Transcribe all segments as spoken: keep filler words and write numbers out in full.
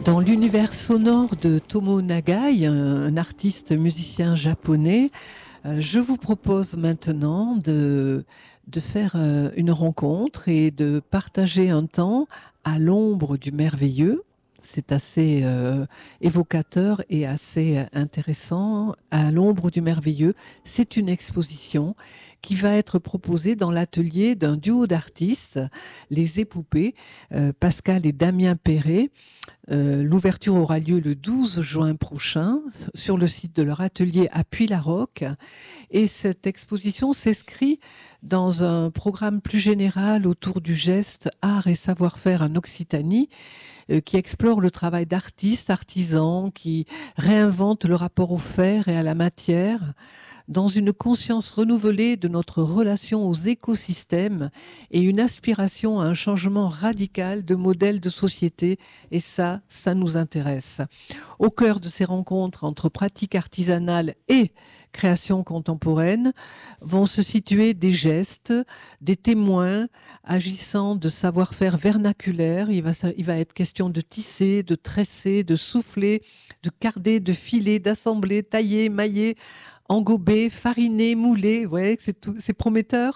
Dans l'univers sonore de Tomo Nagai, un artiste musicien japonais, euh, je vous propose maintenant de, de faire euh, une rencontre et de partager un temps à l'ombre du merveilleux. C'est assez euh, évocateur et assez intéressant. À l'ombre du merveilleux, c'est une exposition qui va être proposée dans l'atelier d'un duo d'artistes, les Époupées, euh, Pascal et Damien Perret. Euh, l'ouverture aura lieu le douze juin prochain sur le site de leur atelier à Puy-la-Roque. Et cette exposition s'inscrit dans un programme plus général autour du geste, art et savoir-faire en Occitanie, euh, qui explore le travail d'artistes, artisans, qui réinventent le rapport au faire et à la matière, dans une conscience renouvelée de notre relation aux écosystèmes et une aspiration à un changement radical de modèle de société. Et ça, ça nous intéresse. Au cœur de ces rencontres entre pratiques artisanales et création contemporaine vont se situer des gestes, des témoins agissant de savoir-faire vernaculaire. Il va, il va être question de tisser, de tresser, de souffler, de carder, de filer, d'assembler, tailler, mailler, engober, fariner, mouler. Ouais, c'est tout, c'est prometteur.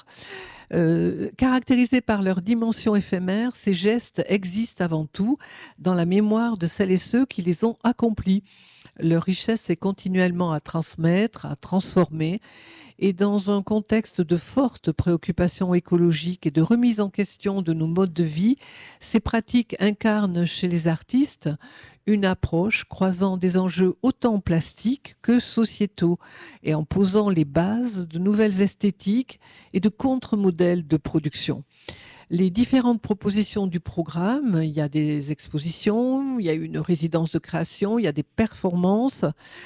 Euh, caractérisés par leur dimension éphémère, ces gestes existent avant tout dans la mémoire de celles et ceux qui les ont accomplis. Leur richesse est continuellement à transmettre, à transformer. Et dans un contexte de forte préoccupation écologique et de remise en question de nos modes de vie, ces pratiques incarnent chez les artistes une approche croisant des enjeux autant plastiques que sociétaux et en posant les bases de nouvelles esthétiques et de contre-modèles de production. Les différentes propositions du programme, il y a des expositions, il y a une résidence de création, il y a des performances.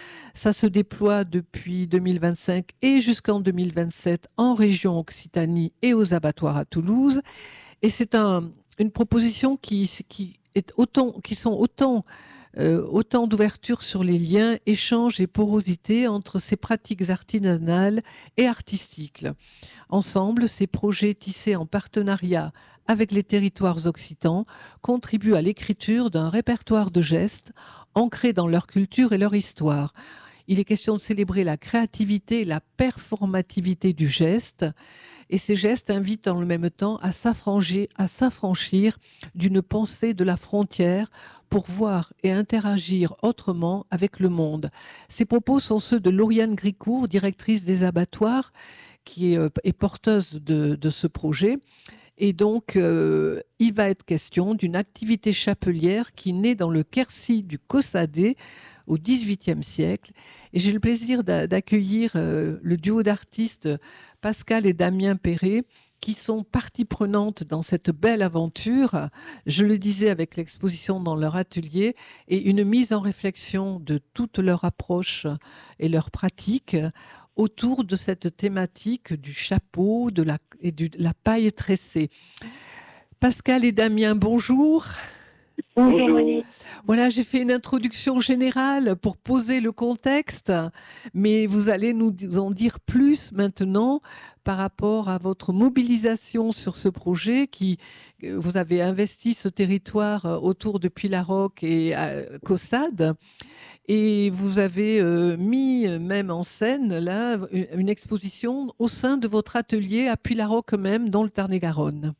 Ça se déploie depuis deux mille vingt-cinq et jusqu'en deux mille vingt-sept en région Occitanie et aux abattoirs à Toulouse. Et c'est un, une proposition qui, qui, est autant, qui sont autant, euh, autant d'ouverture sur les liens, échanges et porosité entre ces pratiques artisanales et artistiques. Ensemble, ces projets tissés en partenariat avec les territoires occitans contribuent à l'écriture d'un répertoire de gestes ancrés dans leur culture et leur histoire. Il est question de célébrer la créativité et la performativité du geste. Et ces gestes invitent en le même temps à s'affranchir, à s'affranchir d'une pensée de la frontière pour voir et interagir autrement avec le monde. Ces propos sont ceux de Lauriane Gricourt, directrice des abattoirs, qui est, est porteuse de, de ce projet. Et donc, euh, il va être question d'une activité chapelière qui naît dans le Quercy du Cossadé au dix-huitième siècle. Et j'ai le plaisir d'accueillir euh, le duo d'artistes Pascal et Damien Perret, qui sont partie prenante dans cette belle aventure, je le disais avec l'exposition dans leur atelier, et une mise en réflexion de toute leur approche et leur pratique autour de cette thématique du chapeau de la, et de la paille tressée. Pascal et Damien, bonjour. Bonjour Monique. Voilà, j'ai fait une introduction générale pour poser le contexte, mais vous allez nous en dire plus maintenant par rapport à votre mobilisation sur ce projet qui, vous avez investi ce territoire autour de Puy-la-Roque et à Caussade. Et vous avez euh, mis même en scène là une exposition au sein de votre atelier à Puy-la-Roque même, dans le Tarn-et-Garonne.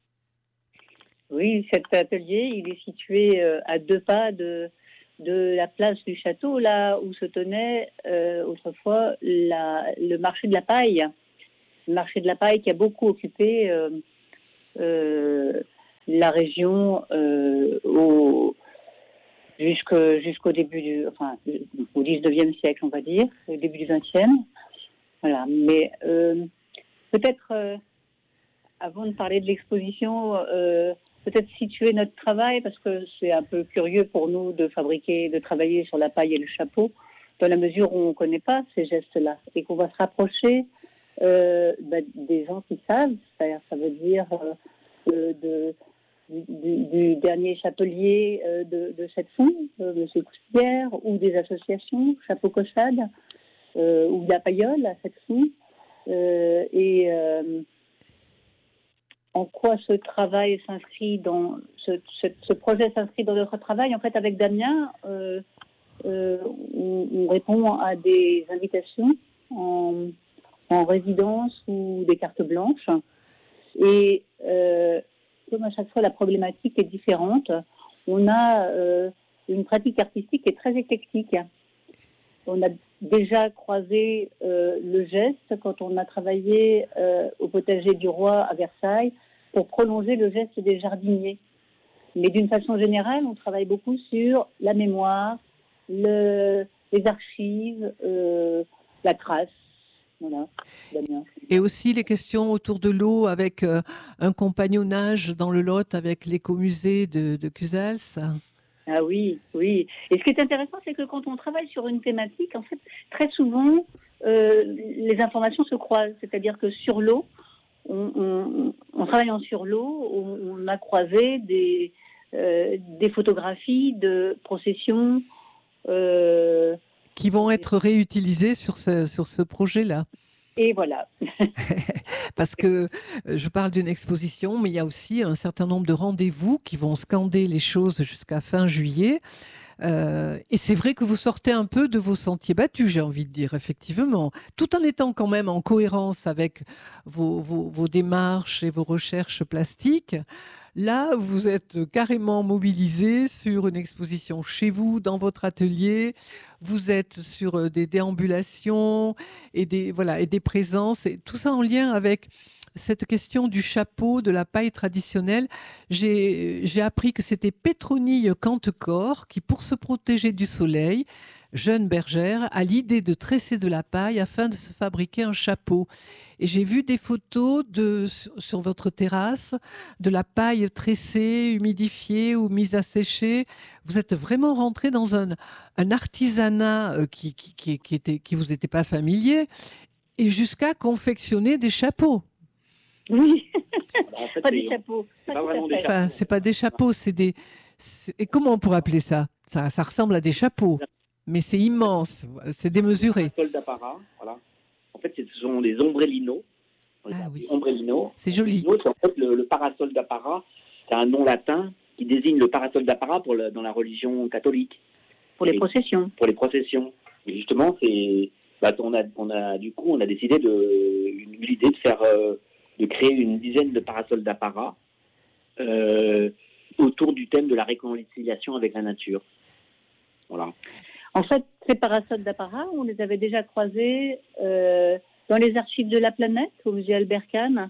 Oui, cet atelier, il est situé euh, à deux pas de, de la place du château, là où se tenait euh, autrefois la, le marché de la paille. Le marché de la paille qui a beaucoup occupé euh, euh, la région euh, au, jusqu'au, jusqu'au début du, enfin, au dix-neuvième siècle, on va dire, au début du vingtième. Voilà. Mais euh, peut-être, euh, avant de parler de l'exposition, euh, peut-être situer notre travail, parce que c'est un peu curieux pour nous de fabriquer, de travailler sur la paille et le chapeau, dans la mesure où on ne connaît pas ces gestes-là, et qu'on va se rapprocher euh, bah, des gens qui savent, c'est-à-dire, ça veut dire euh, de, du, du dernier chapelier euh, de, de cette fond, euh, M. Coustière, ou des associations, Chapeau Caussade, euh, ou de la Paillole à cette fond, euh, et... Euh, en quoi ce travail s'inscrit dans ce, ce, ce projet s'inscrit dans notre travail. En fait, avec Damien, euh, euh, on, on répond à des invitations en, en résidence ou des cartes blanches. Et euh, comme à chaque fois la problématique est différente, on a euh, une pratique artistique qui est très éclectique. On a déjà croisé euh, le geste quand on a travaillé euh, au potager du roi à Versailles pour prolonger le geste des jardiniers. Mais d'une façon générale, on travaille beaucoup sur la mémoire, le, les archives, euh, la trace. Voilà, Damien. Et aussi les questions autour de l'eau avec euh, un compagnonnage dans le Lot avec l'écomusée de, de Cusels. Ah oui, oui. Et ce qui est intéressant, c'est que quand on travaille sur une thématique, en fait, très souvent, euh, les informations se croisent. C'est-à-dire que sur l'eau, on, on, en travaillant sur l'eau, on, on a croisé des, euh, des photographies de processions. Euh, qui vont être réutilisées sur ce, sur ce projet-là. Et voilà. Parce que je parle d'une exposition, mais il y a aussi un certain nombre de rendez-vous qui vont scander les choses jusqu'à fin juillet. Euh, et c'est vrai que vous sortez un peu de vos sentiers battus, j'ai envie de dire, effectivement, tout en étant quand même en cohérence avec vos, vos, vos démarches et vos recherches plastiques. Là, vous êtes carrément mobilisé sur une exposition chez vous, dans votre atelier. Vous êtes sur des déambulations et des, voilà, et des présences, et tout ça en lien avec cette question du chapeau, de la paille traditionnelle. J'ai, j'ai appris que c'était Pétronille Cantecor qui, pour se protéger du soleil, jeune bergère, a l'idée de tresser de la paille afin de se fabriquer un chapeau. Et j'ai vu des photos de, sur, sur votre terrasse, de la paille tressée, humidifiée ou mise à sécher. Vous êtes vraiment rentré dans un, un artisanat qui, qui, qui, qui, était, qui vous était pas familier, et jusqu'à confectionner des chapeaux. Oui, en fait, pas des chapeaux. C'est Pas pas vraiment des Enfin, chapeaux. c'est pas des chapeaux, c'est des. c'est- Et comment on pourrait appeler ça, ça Ça ressemble à des chapeaux, mais c'est immense, c'est démesuré. Parasol d'apparat, voilà. En fait, ce sont des ombrellinos. On les Ah appelle oui. ombrellinos. C'est joli. Ombrellinos, c'est en fait le, le parasol d'apparat. C'est un nom latin qui désigne le parasol d'apparat pour le- dans la religion catholique, Pour les Et- processions. pour les processions. Et justement, c'est, bah, on a, on a, du coup, on a décidé de, une l'idée de faire, euh, de créer une dizaine de parasols d'apparat euh, autour du thème de la réconciliation avec la nature. Voilà. En fait, ces parasols d'apparat, on les avait déjà croisés euh, dans les archives de la planète, au musée Albert Kahn,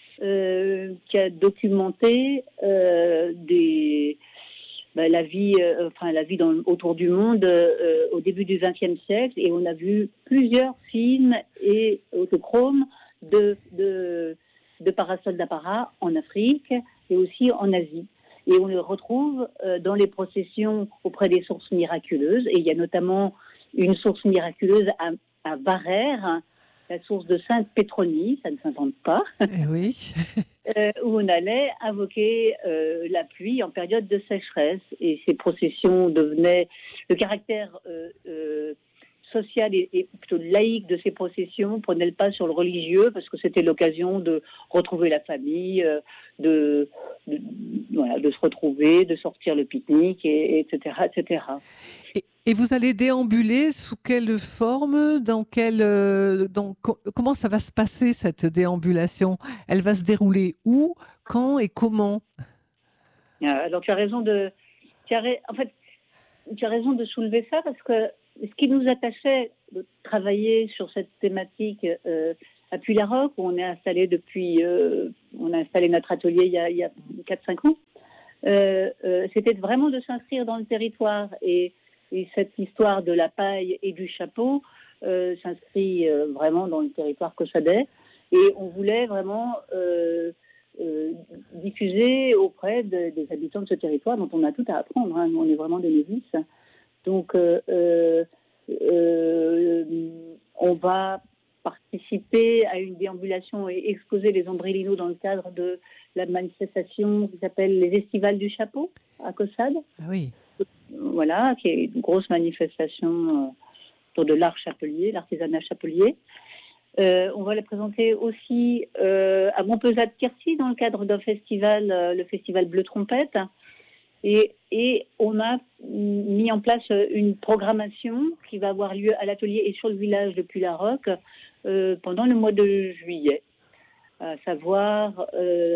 euh, qui a documenté euh, des, ben, la vie, euh, enfin la vie dans, autour du monde euh, au début du vingtième siècle, et on a vu plusieurs films et autochromes de, de, de parasols d'apparat en Afrique et aussi en Asie. Et on les retrouve euh, dans les processions auprès des sources miraculeuses. Et il y a notamment une source miraculeuse à, à Varères, hein, la source de Sainte Pétronie, ça ne s'invente pas, Eh oui. euh, où on allait invoquer euh, la pluie en période de sécheresse. Et ces processions devenaient le caractère euh, euh, social et, et plutôt laïque de ces processions prenait le pas sur le religieux, parce que c'était l'occasion de retrouver la famille, euh, de, de, voilà, de se retrouver, de sortir le pique-nique, et, etc., et cetera. Et, et vous allez déambuler sous quelle forme, dans quelle, euh, dans, co- comment ça va se passer cette déambulation? Elle va se dérouler où, quand et comment? Euh, Alors tu as raison de, tu as, en fait, tu as raison de soulever ça, parce que ce qui nous attachait de travailler sur cette thématique euh, à Puy-la-Roque, où on est installé depuis, euh, on a installé notre atelier il y a, il y a quatre cinq ans, euh, euh, c'était vraiment de s'inscrire dans le territoire. Et, et cette histoire de la paille et du chapeau euh, s'inscrit euh, vraiment dans le territoire cauchadais. Et on voulait vraiment euh, euh, diffuser auprès de, des habitants de ce territoire, dont on a tout à apprendre. Hein. Nous, on est vraiment des novices. Donc, euh, euh, euh, on va participer à une déambulation et exposer les ombrellinos dans le cadre de la manifestation qui s'appelle les Estivales du Chapeau à Caussade. Ah oui. Voilà, qui est une grosse manifestation euh, autour de l'art chapelier, l'artisanat chapelier. Euh, on va la présenter aussi euh, à Montpezat-Quercy dans le cadre d'un festival, euh, le festival Bleu Trompette. Et, et on a mis en place une programmation qui va avoir lieu à l'atelier et sur le village de Puy-la-Roque euh, pendant le mois de juillet. À savoir, euh,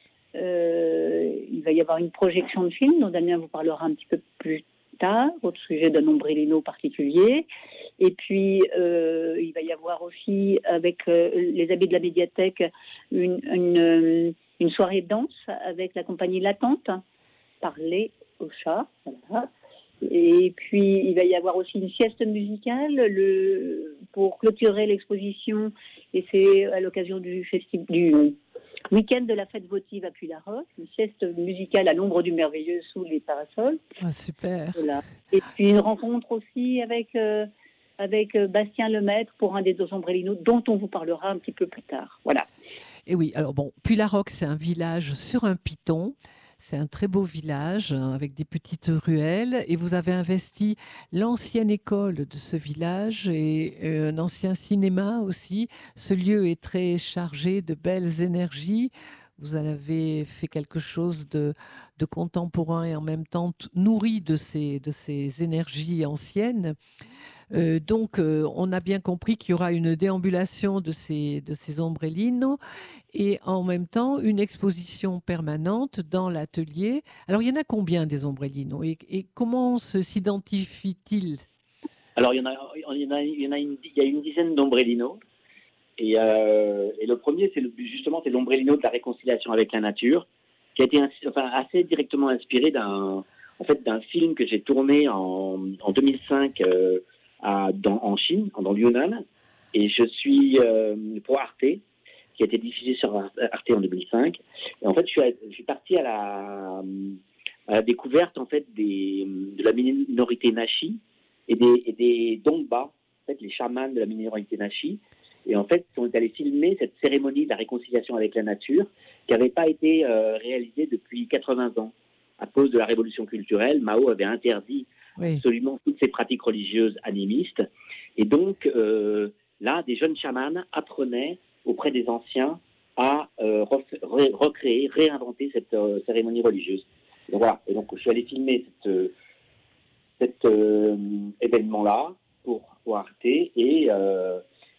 euh, il va y avoir une projection de film dont Damien vous parlera un petit peu plus tard, au sujet d'un ombrellino particulier. Et puis, euh, il va y avoir aussi, avec euh, les amis de la médiathèque, une, une, une soirée de danse avec la compagnie Latente, parler au chat. Voilà. Et puis, il va y avoir aussi une sieste musicale le, pour clôturer l'exposition. Et c'est à l'occasion du, festi- du week-end de la fête votive à Puy-la-Roque, une sieste musicale à l'ombre du merveilleux sous les parasols. Ah, super. Voilà. Et puis, une rencontre aussi avec, euh, avec Bastien Lemaître pour un des deux ombrellinos dont on vous parlera un petit peu plus tard. Voilà. Et oui, alors bon, Puy-la-Roque, c'est un village sur un piton. C'est un très beau village hein, avec des petites ruelles et vous avez investi l'ancienne école de ce village et euh, un ancien cinéma aussi. Ce lieu est très chargé de belles énergies. Vous en avez fait quelque chose de, de contemporain et en même temps t- nourri de ces, de ces énergies anciennes. Euh, donc, euh, on a bien compris qu'il y aura une déambulation de ces, de ces ombrellinos et en même temps une exposition permanente dans l'atelier. Alors, il y en a combien des ombrellinos et, et comment se s'identifient-ils? Alors, il y en a, il y en a, il y en a une, il y a une dizaine d'ombrellinos. Et, euh, et le premier, c'est le, justement, c'est l'ombrellino de la réconciliation avec la nature, qui a été enfin, assez directement inspiré d'un, en fait, d'un film que j'ai tourné en, en deux mille cinq euh, à, dans, en Chine, dans le Yunnan. Et je suis euh, pour Arte, qui a été diffusé sur Arte en deux mille cinq. Et en fait, je suis, à, je suis parti à la, à la découverte en fait des, de la minorité Nashi et des, et des Dongba, en fait, les chamans de la minorité Nashi. Et en fait, on est allé filmer cette cérémonie de la réconciliation avec la nature qui n'avait pas été euh, réalisée depuis quatre-vingts ans. À cause de la révolution culturelle, Mao avait interdit oui. absolument toutes ces pratiques religieuses animistes. Et donc, euh, là, des jeunes chamans apprenaient auprès des anciens à euh, ref- recréer, réinventer cette euh, cérémonie religieuse. Donc voilà. Et donc, je suis allé filmer cette, euh, cet euh, événement-là pour, pour Arte et... Euh,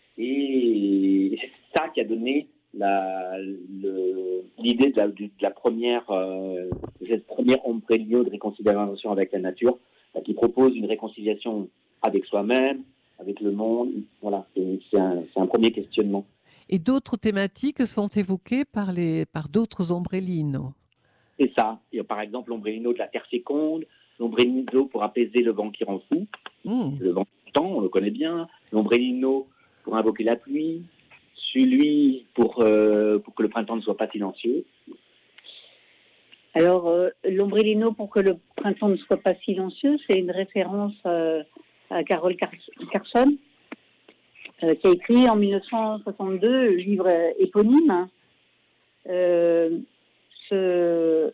Et c'est ça qui a donné la, le, l'idée de la, de la première, euh, de cette première ombrellino de réconciliation avec la nature, là, qui propose une réconciliation avec soi-même, avec le monde. Voilà, c'est, c'est, un, c'est un premier questionnement. Et d'autres thématiques sont évoquées par, les, par d'autres ombrellinos. C'est ça. Il y a par exemple l'ombrellino de la terre féconde, l'ombrellino pour apaiser le vent qui rend fou, mmh. le vent du temps, on le connaît bien, l'ombrellino pour invoquer la pluie, celui pour, euh, pour que le printemps ne soit pas silencieux. Alors, euh, l'ombrellino pour que le printemps ne soit pas silencieux, c'est une référence euh, à Carol Car- Carson, euh, qui a écrit en dix-neuf cent soixante-deux le livre éponyme. Euh, ce...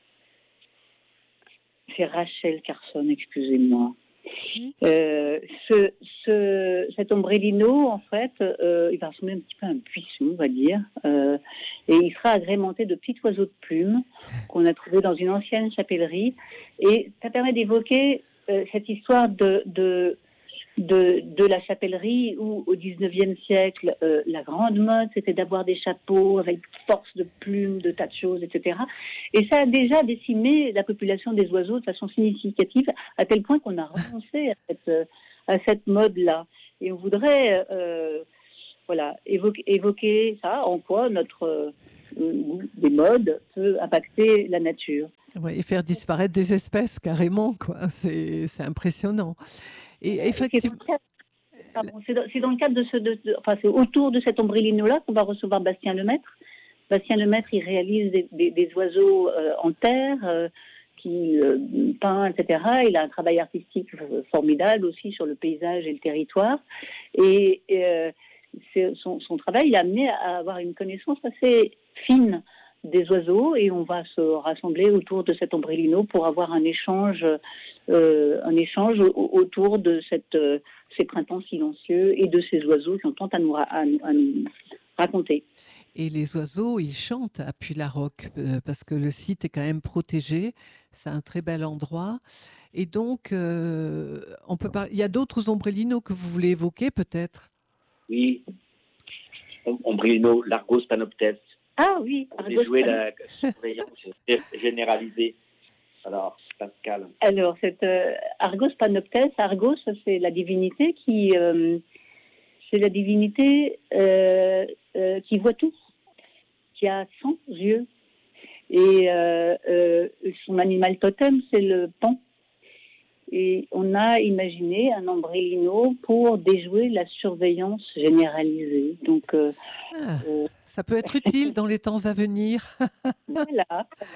C'est Rachel Carson, excusez-moi. Euh, ce, ce, cet ombrellino, en fait, euh, il va ressembler un petit peu à un buisson, on va dire, euh, et il sera agrémenté de petits oiseaux de plumes qu'on a trouvés dans une ancienne chapellerie, et ça permet d'évoquer euh, cette histoire de, de, de, de la chapellerie où, au dix-neuvième siècle, euh, la grande mode, c'était d'avoir des chapeaux avec force de plumes, de tas de choses, et cetera. Et ça a déjà décimé la population des oiseaux de façon significative, à tel point qu'on a renoncé à cette, à cette mode-là. Et on voudrait euh, voilà, évoquer, évoquer ça, en quoi notre euh, des modes peut impacter la nature. Ouais, et faire disparaître des espèces carrément, quoi. C'est, c'est impressionnant. Et euh, effectivement... C'est Pardon, c'est, dans, c'est dans le cadre de ce, de, de, enfin c'est autour de cet ombrellino-là qu'on va recevoir Bastien Lemaître. Bastien Lemaître, il réalise des, des, des oiseaux euh, en terre, euh, qui euh, peint, et cetera. Il a un travail artistique formidable aussi sur le paysage et le territoire. Et, et euh, c'est, son, son travail l'a amené à avoir une connaissance assez fine des oiseaux et on va se rassembler autour de cet ombrellino pour avoir un échange, euh, un échange autour de cette, euh, ces printemps silencieux et de ces oiseaux qui ont tant à nous, à, à nous raconter. Et les oiseaux, ils chantent à Puy-la-Roque euh, parce que le site est quand même protégé. C'est un très bel endroit. Et donc, euh, on peut parler. Il y a d'autres ombrellinos que vous voulez évoquer, peut-être? Oui, ombrellino, l'Argos panoptes. Ah oui, Argos joué la surveillance généralisée. Alors, Pascal. Alors, cette euh, Argos panoptes, Argos, c'est la divinité qui, euh, c'est la divinité euh, euh, qui voit tout, qui a cent yeux. Et euh, euh, son animal totem, c'est le paon. Et on a imaginé un ombrellino pour déjouer la surveillance généralisée. Donc, euh, Ah, euh, ça peut être utile dans les temps à venir. voilà.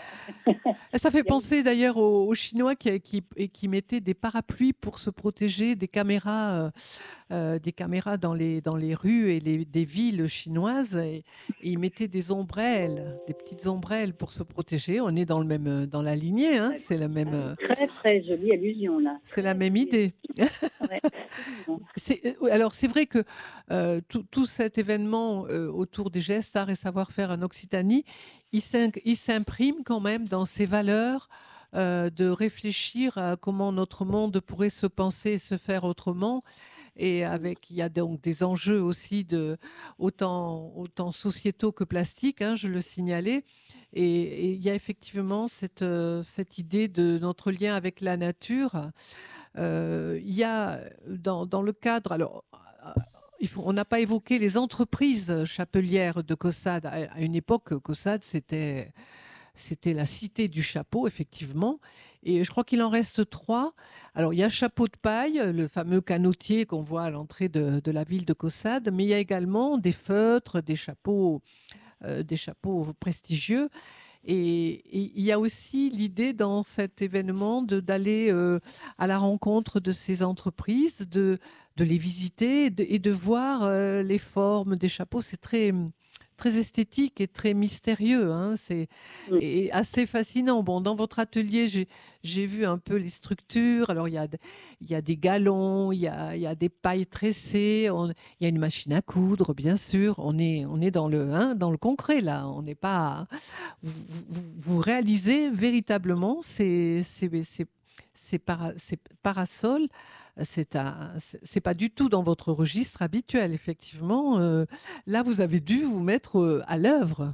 Ça fait penser d'ailleurs aux, aux Chinois qui, qui, et qui mettaient des parapluies pour se protéger des caméras, euh, euh, des caméras dans les, dans les rues et les, des villes chinoises. Et, et ils mettaient des ombrelles, des petites ombrelles pour se protéger. On est dans, le même, dans la lignée, hein, c'est la même, euh, Très, très jolie allusion, là. c'est la même idée. Ouais, absolument. C'est- euh, alors c'est vrai que euh, tout, tout cet événement euh, autour des gestes, arts et savoir-faire en Occitanie, il s'in- il s'imprime quand même dans ces valeurs euh, de réfléchir à comment notre monde pourrait se penser et se faire autrement. Et avec, il y a donc des enjeux aussi de, autant, autant sociétaux que plastiques, hein, je le signalais. Et, et il y a effectivement cette, euh, cette idée de notre lien avec la nature. Euh, il y a dans, dans le cadre, alors, euh, il faut, on n'a pas évoqué les entreprises chapelières de Caussade. À, à une époque, Caussade, c'était, c'était la cité du chapeau, effectivement. Et je crois qu'il en reste trois. Alors, il y a Chapeau de Paille, le fameux canotier qu'on voit à l'entrée de, de la ville de Caussade, mais il y a également des feutres, des chapeaux, euh, des chapeaux prestigieux. Et, et il y a aussi l'idée dans cet événement de, d'aller euh, à la rencontre de ces entreprises, de, de les visiter et de, et de voir euh, les formes des chapeaux. C'est très, très esthétique et très mystérieux, hein. C'est Mm. et assez fascinant. Bon, dans votre atelier, j'ai, j'ai vu un peu les structures. Alors, il y a, de- il y a des galons, il y a, il y a des pailles tressées, on- il y a une machine à coudre, bien sûr. On est, on est dans le, hein, dans le concret, là. On n'est pas vous, vous- vous réalisez véritablement ces, ces, ces- ces para- ces parasols. C'est un- c'est c'est pas du tout dans votre registre habituel, effectivement. Euh, là, vous avez dû vous mettre euh, à l'œuvre.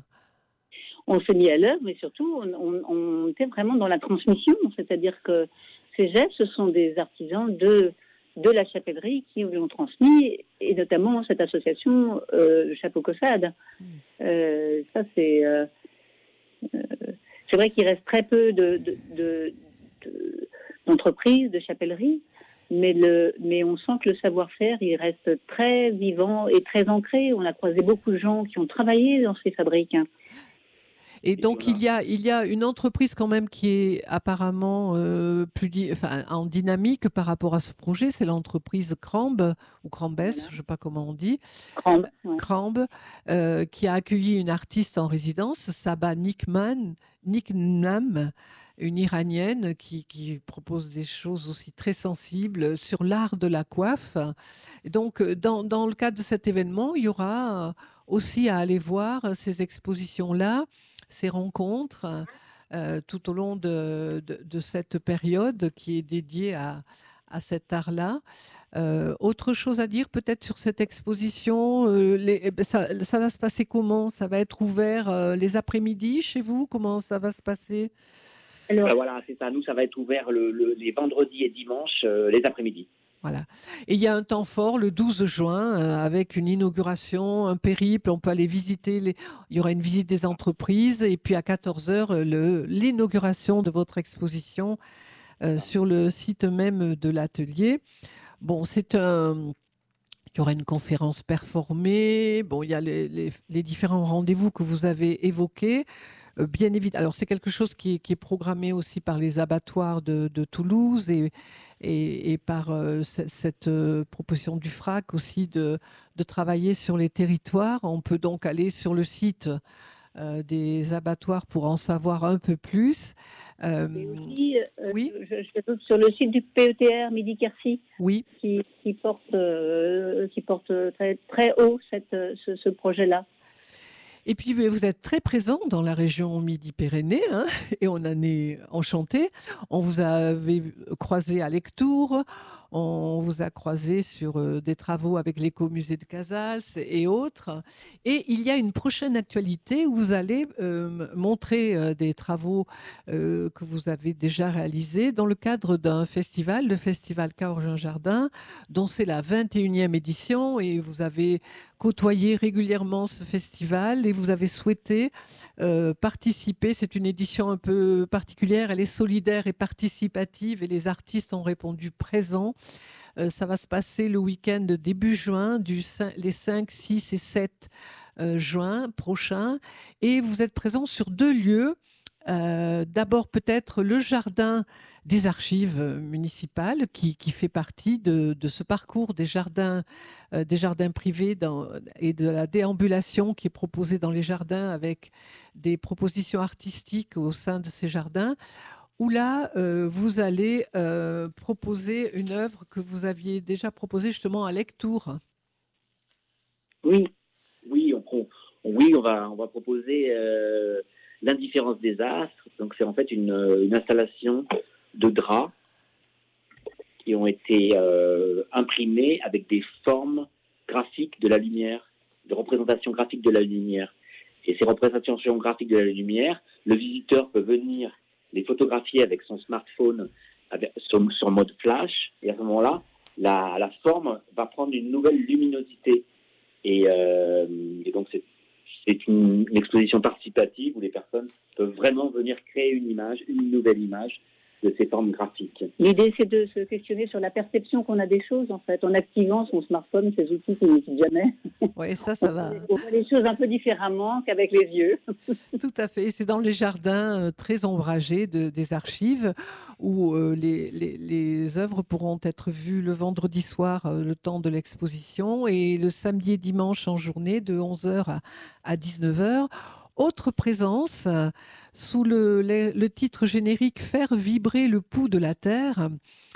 On s'est mis à l'œuvre, mais surtout, on, on- on était vraiment dans la transmission. C'est-à-dire que ces gestes, ce sont des artisans de, de la chapellerie qui l'ont transmis, et notamment cette association euh, Chapeau Caussade. Mm. Euh, ça, c'est... euh, euh, c'est vrai qu'il reste très peu de, de, de- de- d'entreprises, de chapelleries, mais, le, mais on sent que le savoir-faire, il reste très vivant et très ancré. On a croisé beaucoup de gens qui ont travaillé dans ces fabriques. hein. Et donc, il y a, il y a une entreprise quand même qui est apparemment euh, plus di- enfin, en dynamique par rapport à ce projet. C'est l'entreprise Crambe, ou Crambes, Voilà. je ne sais pas comment on dit. Crambe, ouais. Crambe, euh, qui a accueilli une artiste en résidence, Saba Nikman, Niknam, une Iranienne qui, qui propose des choses aussi très sensibles sur l'art de la coiffe. Et donc, euh, dans, dans le cadre de cet événement, il y aura euh, aussi à aller voir euh, ces expositions-là, ces rencontres, euh, tout au long de, de- de cette période qui est dédiée à, à cet art-là. Euh, autre chose à dire peut-être sur cette exposition, euh, les- eh ben, ça, ça va se passer comment? Ça va être ouvert euh, les après-midi chez vous? Comment ça va se passer? Alors, Ben voilà, c'est ça. Nous, ça va être ouvert le, le- les vendredis et dimanches, euh, les après-midi. Voilà. Et il y a un temps fort le douze juin euh, avec une inauguration, un périple. On peut aller visiter. Les... Il y aura une visite des entreprises et puis à quatorze heures, euh, le- l'inauguration de votre exposition euh, sur le site même de l'atelier. Bon, c'est un. Il y aura une conférence performée. Bon, il y a les, les- les différents rendez-vous que vous avez évoqués. Euh, bien évidemment, alors c'est quelque chose qui est, qui est programmé aussi par les abattoirs de, de Toulouse et, et, et par euh, ce- cette euh, proposition du FRAC aussi de, de travailler sur les territoires. On peut donc aller sur le site euh, des abattoirs pour en savoir un peu plus. Euh, Et aussi, euh, oui, je, je trouve sur le site du P E T R Midi-Quercy, oui. qui, qui porte, euh, qui porte très, très haut cette, ce, ce projet-là. Et puis, vous êtes très présent dans la région Midi-Pyrénées, hein, et on en est enchanté. On vous avait croisé à Lectoure, on vous a croisé sur euh, des travaux avec l'écomusée de Casals et autres. Et il y a une prochaine actualité où vous allez euh, montrer euh, des travaux euh, que vous avez déjà réalisés dans le cadre d'un festival, le festival Cahors Jardin, dont c'est la vingt et unième édition, et vous avez côtoyé régulièrement ce festival et vous avez souhaité euh, participer. C'est une édition un peu particulière, elle est solidaire et participative et les artistes ont répondu présents. Euh, ça va se passer le week-end de début juin, du cinq, les cinq, six et sept euh, juin prochains. Et vous êtes présents sur deux lieux. Euh, d'abord peut-être le jardin des archives municipales qui, qui fait partie de, de ce parcours des jardins, euh, des jardins privés dans, et de la déambulation qui est proposée dans les jardins avec des propositions artistiques au sein de ces jardins, où là euh, vous allez euh, proposer une œuvre que vous aviez déjà proposée justement à Lectoure. Oui, oui, on, on, oui, on va, on va proposer euh, l'indifférence des astres. Donc c'est en fait une, une installation de draps qui ont été euh, imprimés avec des formes graphiques de la lumière, de représentation graphique de la lumière. Et ces représentations graphiques de la lumière, le visiteur peut venir les photographier avec son smartphone avec, sur, sur mode flash. Et à ce moment-là, la, la forme va prendre une nouvelle luminosité. Et, euh, et donc, c'est, c'est une, une exposition participative où les personnes peuvent vraiment venir créer une image, une nouvelle image de ces formes graphiques. L'idée, c'est de se questionner sur la perception qu'on a des choses, en fait, en activant son smartphone, ces outils qui n'existent jamais. Oui, ça, ça va. On voit les choses un peu différemment qu'avec les yeux. Tout à fait. C'est dans les jardins euh, très ombragés de, des archives où euh, les, les, les œuvres pourront être vues le vendredi soir, euh, le temps de l'exposition, et le samedi et dimanche en journée de onze heures à, à dix-neuf heures. Autre présence, euh, sous le, le, le titre générique « Faire vibrer le pouls de la terre »,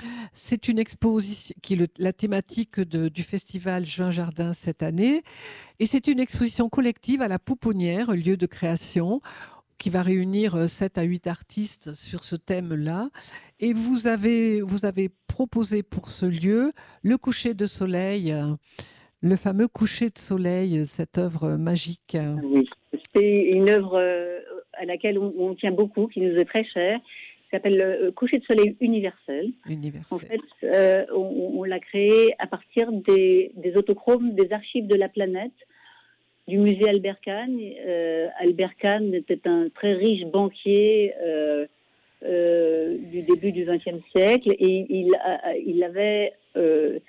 c'est une exposition qui est le, la thématique de, du festival Juin Jardin cette année. Et c'est une exposition collective à la Pouponnière, lieu de création, qui va réunir sept à huit artistes sur ce thème-là. Et vous avez, vous avez proposé pour ce lieu le coucher de soleil, le fameux coucher de soleil, cette œuvre magique. Oui, c'est une œuvre à laquelle on, on tient beaucoup, qui nous est très chère, qui s'appelle le coucher de soleil universel. Universel. En fait, euh, on, on l'a créé à partir des, des autochromes des archives de la planète du musée Albert Kahn. Euh, Albert Kahn était un très riche banquier euh, euh, du début du vingtième siècle et il, a, il avait euh,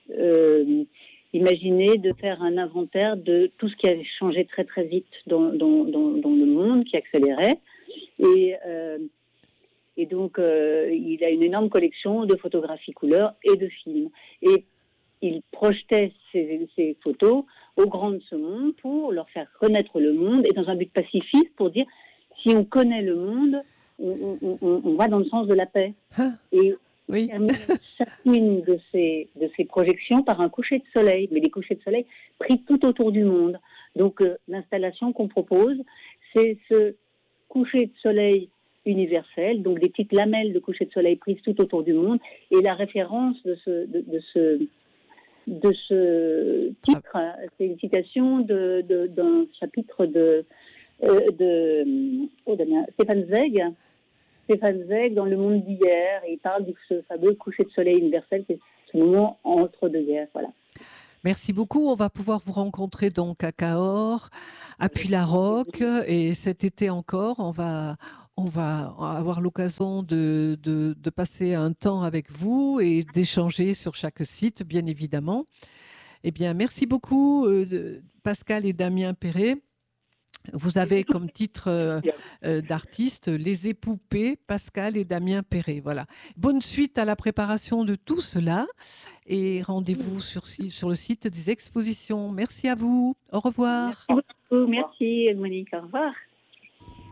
euh, imaginé de faire un inventaire de tout ce qui avait changé très très vite dans, dans, dans, dans le monde, qui accélérait. Et, euh, et donc, euh, il a une énorme collection de photographies couleurs et de films. Et il projetait ces, ces photos aux grands de ce monde pour leur faire connaître le monde et dans un but pacifiste pour dire si on connaît le monde, on, on, on, on va dans le sens de la paix. Ah, et oui. il termine chacune de ces, de ces projections par un coucher de soleil, mais des couchers de soleil pris tout autour du monde. Donc euh, l'installation qu'on propose, c'est ce coucher de soleil universel, donc des petites lamelles de coucher de soleil prises tout autour du monde, et la référence de ce, de, de ce de ce titre, ah. c'est une citation de, de, d'un chapitre de, euh, de oh, Damien, Stéphane Zweig, Stéphane Zweig dans Le Monde d'hier, et il parle de ce fameux coucher de soleil universel, c'est ce moment entre deux guerres, voilà. Merci beaucoup. On va pouvoir vous rencontrer donc à Cahors, à Puylaroc, et cet été encore, on va, on va avoir l'occasion de, de, de passer un temps avec vous et d'échanger sur chaque site, bien évidemment. Eh bien, merci beaucoup, euh, Pascal et Damien Perret. Vous avez comme titre euh, euh, d'artiste Les Époupées, Pascal et Damien Perret. Voilà. Bonne suite à la préparation de tout cela et rendez-vous sur, sur le site des expositions. Merci à vous. Au revoir. Merci. beaucoup. Merci, Monique. Au revoir.